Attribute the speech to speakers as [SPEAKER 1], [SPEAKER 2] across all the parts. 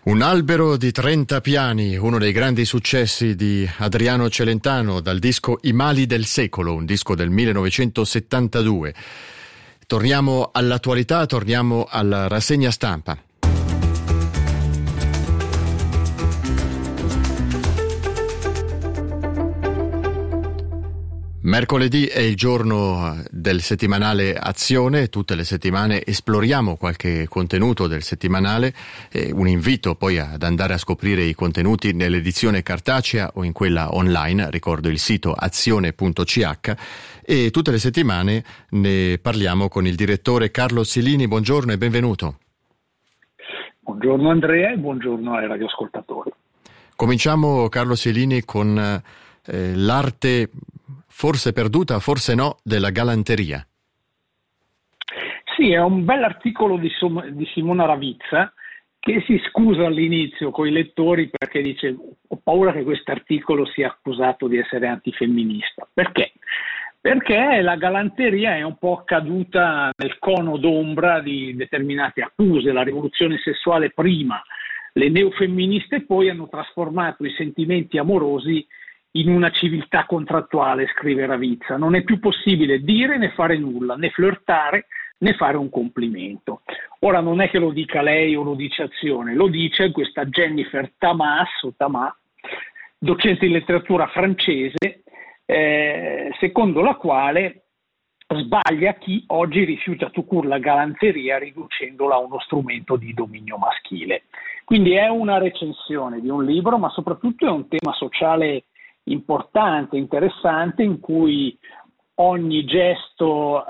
[SPEAKER 1] Un albero di 30 piani, uno dei grandi successi di Adriano Celentano dal disco I mali del secolo, un disco del 1972. Torniamo all'attualità, torniamo alla rassegna stampa. Mercoledì è il giorno del settimanale Azione, tutte le settimane esploriamo qualche contenuto del settimanale, un invito poi ad andare a scoprire i contenuti nell'edizione cartacea o in quella online, ricordo il sito azione.ch, e tutte le settimane ne parliamo con il direttore Carlo Silini. Buongiorno e benvenuto.
[SPEAKER 2] Buongiorno Andrea e buongiorno ai radioascoltatori.
[SPEAKER 1] Cominciamo, Carlo Silini, con l'arte forse perduta, forse no, della galanteria.
[SPEAKER 2] Sì, è un bell'articolo di Simona Ravizza che si scusa all'inizio con i lettori perché dice: ho paura che questo articolo sia accusato di essere antifemminista. Perché? Perché la galanteria è un po' caduta nel cono d'ombra di determinate accuse. La rivoluzione sessuale prima, le neofemministe poi hanno trasformato i sentimenti amorosi in una civiltà contrattuale, scrive Ravizza. Non è più possibile dire né fare nulla, né flirtare né fare un complimento. Ora non è che lo dica lei o lo dice Azione, lo dice questa Jennifer Tamas, docente di letteratura francese, secondo la quale sbaglia chi oggi rifiuta tout court la galanteria riducendola a uno strumento di dominio maschile. Quindi è una recensione di un libro, ma soprattutto è un tema sociale importante, interessante, in cui ogni gesto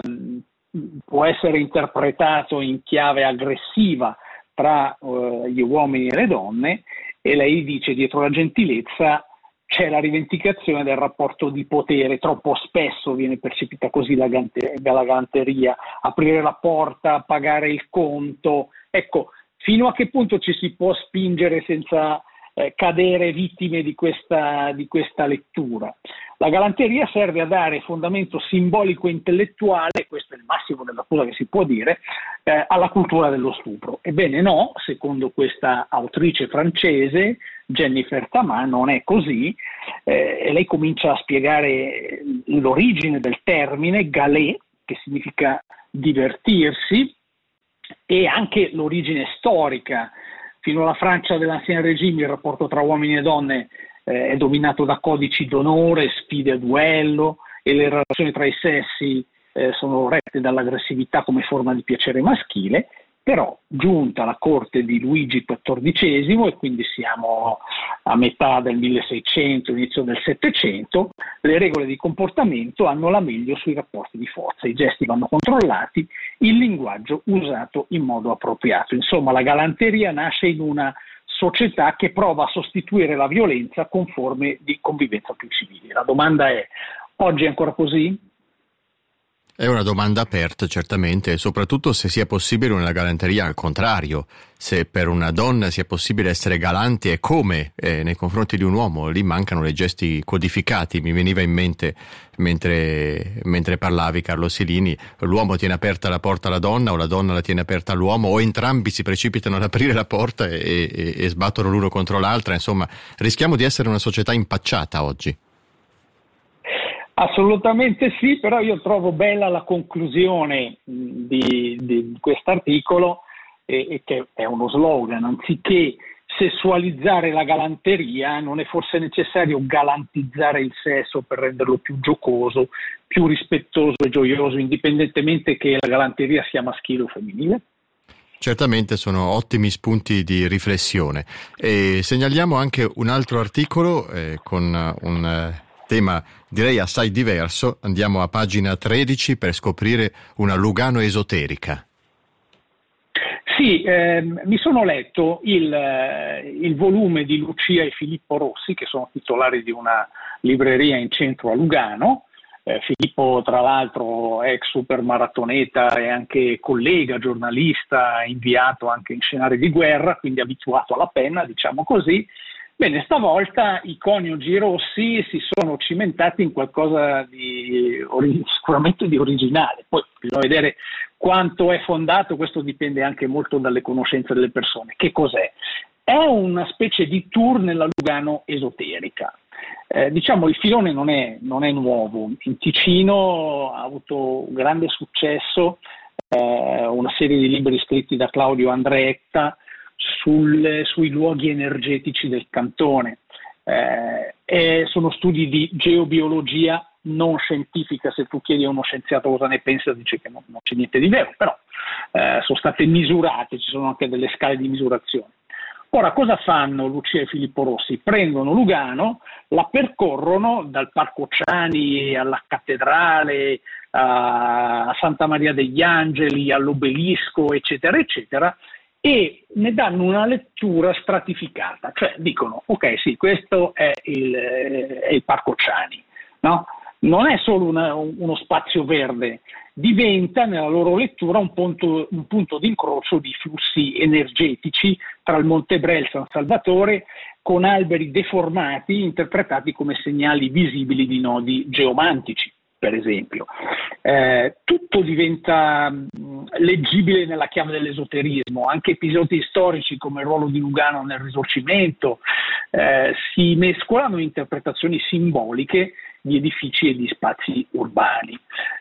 [SPEAKER 2] può essere interpretato in chiave aggressiva tra gli uomini e le donne, e lei dice: dietro la gentilezza c'è la rivendicazione del rapporto di potere. Troppo spesso viene percepita così la galanteria: aprire la porta, pagare il conto. Ecco, fino a che punto ci si può spingere senza cadere vittime di questa lettura? La galanteria serve a dare fondamento simbolico e intellettuale, questo è il massimo dell'accusa che si può dire, alla cultura dello stupro. Ebbene no, secondo questa autrice francese, Jennifer Tamas, non è così, e lei comincia a spiegare l'origine del termine galé, che significa divertirsi, e anche l'origine storica. Fino alla Francia dell'Ancien Régime il rapporto tra uomini e donne è dominato da codici d'onore, sfide a duello, e le relazioni tra i sessi sono rette dall'aggressività come forma di piacere maschile. Però, giunta la corte di Luigi XIV, e quindi siamo a metà del 1600, inizio del 700, le regole di comportamento hanno la meglio sui rapporti di forza. I gesti vanno controllati, il linguaggio usato in modo appropriato. Insomma, la galanteria nasce in una società che prova a sostituire la violenza con forme di convivenza più civili. La domanda è: oggi è ancora così?
[SPEAKER 1] È una domanda aperta, certamente, e soprattutto se sia possibile una galanteria al contrario, se per una donna sia possibile essere galanti e come nei confronti di un uomo. Lì mancano dei gesti codificati. Mi veniva in mente, mentre parlavi, Carlo Silini, l'uomo tiene aperta la porta alla donna o la donna la tiene aperta all'uomo, o entrambi si precipitano ad aprire la porta e sbattono l'uno contro l'altra. Insomma, rischiamo di essere una società impacciata oggi.
[SPEAKER 2] Assolutamente sì, però io trovo bella la conclusione di quest'articolo, e che è uno slogan: anziché sessualizzare la galanteria, non è forse necessario galantizzare il sesso per renderlo più giocoso, più rispettoso e gioioso, indipendentemente che la galanteria sia maschile o femminile?
[SPEAKER 1] Certamente sono ottimi spunti di riflessione. E segnaliamo anche un altro articolo con un tema direi assai diverso. Andiamo a pagina 13 per scoprire una Lugano esoterica.
[SPEAKER 2] Sì, mi sono letto il volume di Lucia e Filippo Rossi, che sono titolari di una libreria in centro a Lugano. Filippo, tra l'altro, ex supermaratoneta e anche collega, giornalista, inviato anche in scenari di guerra, quindi abituato alla penna, diciamo così. Bene, stavolta i coniugi Rossi si sono cimentati in qualcosa di sicuramente di originale. Poi bisogna vedere quanto è fondato, questo dipende anche molto dalle conoscenze delle persone. Che cos'è? È una specie di tour nella Lugano esoterica. Diciamo il filone non è nuovo. In Ticino ha avuto grande successo una serie di libri scritti da Claudio Andretta sui luoghi energetici del cantone. Sono studi di geobiologia non scientifica. Se tu chiedi a uno scienziato cosa ne pensa, dice che non c'è niente di vero, però sono state misurate, ci sono anche delle scale di misurazione. Ora, cosa fanno Lucia e Filippo Rossi? Prendono Lugano, la percorrono dal Parco Ciani alla cattedrale, a Santa Maria degli Angeli, all'obelisco, eccetera, eccetera, e ne danno una lettura stratificata, cioè dicono, ok, sì, questo è il Parco Ciani, no? Non è solo uno spazio verde, diventa nella loro lettura un punto di incrocio di flussi energetici tra il Monte Bre e il San Salvatore, con alberi deformati interpretati come segnali visibili di nodi geomantici, per esempio. Tutto diventa leggibile nella chiave dell'esoterismo, anche episodi storici come il ruolo di Lugano nel Risorgimento si mescolano in interpretazioni simboliche di edifici e di spazi urbani.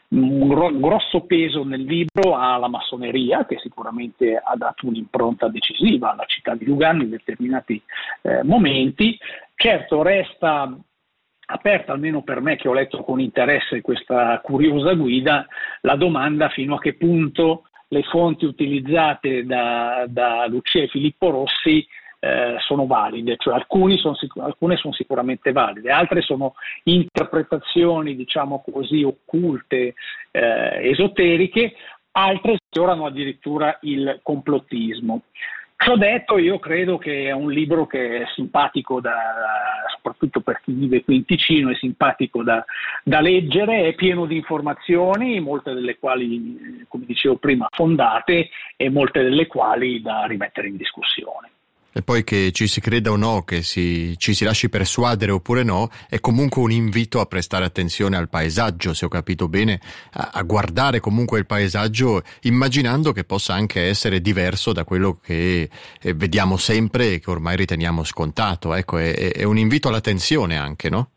[SPEAKER 2] Un grosso peso nel libro ha la massoneria, che sicuramente ha dato un'impronta decisiva alla città di Lugano in determinati momenti. Certo, resta aperta, almeno per me che ho letto con interesse questa curiosa guida, la domanda fino a che punto le fonti utilizzate da Lucia e Filippo Rossi sono valide, cioè alcune sono sicuramente valide, altre sono interpretazioni, diciamo così, occulte, esoteriche, altre sfiorano addirittura il complottismo. Ciò detto, io credo che è un libro che è simpatico, soprattutto per chi vive qui in Ticino, è simpatico da leggere, è pieno di informazioni, molte delle quali, come dicevo prima, fondate e molte delle quali da rimettere in discussione.
[SPEAKER 1] E poi che ci si creda o no, che ci si lasci persuadere oppure no, è comunque un invito a prestare attenzione al paesaggio, se ho capito bene, a guardare comunque il paesaggio immaginando che possa anche essere diverso da quello che vediamo sempre e che ormai riteniamo scontato. Ecco, è un invito all'attenzione anche, no?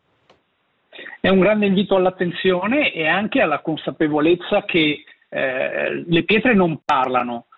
[SPEAKER 2] È un grande invito all'attenzione e anche alla consapevolezza che le pietre non parlano,